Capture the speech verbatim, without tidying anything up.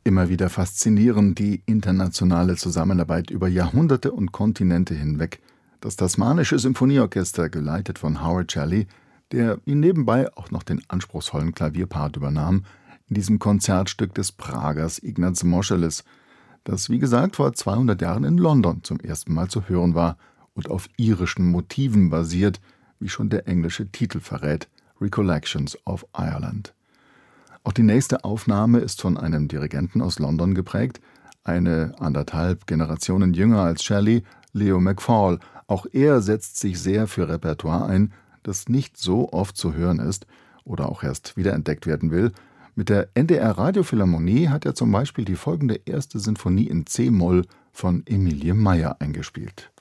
Immer wieder faszinierend die internationale Zusammenarbeit über Jahrhunderte und Kontinente hinweg. Das Tasmanische Symphonieorchester, geleitet von Howard Shelley, der ihn nebenbei auch noch den anspruchsvollen Klavierpart übernahm, in diesem Konzertstück des Pragers Ignaz Moscheles, das wie gesagt vor zweihundert Jahren in London zum ersten Mal zu hören war und auf irischen Motiven basiert, wie schon der englische Titel verrät, Recollections of Ireland. Auch die nächste Aufnahme ist von einem Dirigenten aus London geprägt, eine anderthalb Generationen jünger als Shelley, Leo McFall. Auch er setzt sich sehr für Repertoire ein, das nicht so oft zu hören ist oder auch erst wiederentdeckt werden will. Mit der N D R Radiophilharmonie hat er zum Beispiel die folgende erste Sinfonie in C-Moll von Emilie Meyer eingespielt.